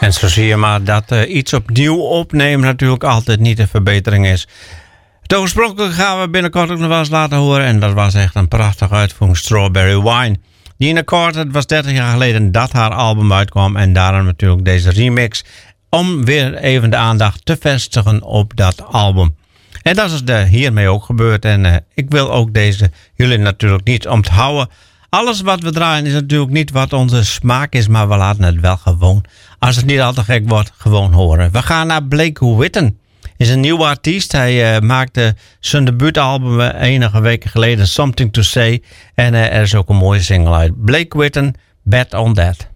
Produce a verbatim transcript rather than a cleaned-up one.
En zo zie je maar dat uh, iets opnieuw opnemen natuurlijk altijd niet een verbetering is. Het oorspronkelijke gaan we binnenkort ook nog wel eens laten horen. En dat was echt een prachtige uitvoering, Strawberry Wine. Nina Kort, het was dertig jaar geleden dat haar album uitkwam. En daarom natuurlijk deze remix. Om weer even de aandacht te vestigen op dat album. En dat is de, hiermee ook gebeurd. En uh, ik wil ook deze jullie natuurlijk niet onthouden. Alles wat we draaien is natuurlijk niet wat onze smaak is. Maar we laten het wel gewoon, als het niet al te gek wordt, gewoon horen. We gaan naar Blake Witten. Is een nieuwe artiest. Hij uh, maakte zijn debuutalbum enige weken geleden, Something to Say. En uh, er is ook een mooie single uit. Blake Witten, Bet on That.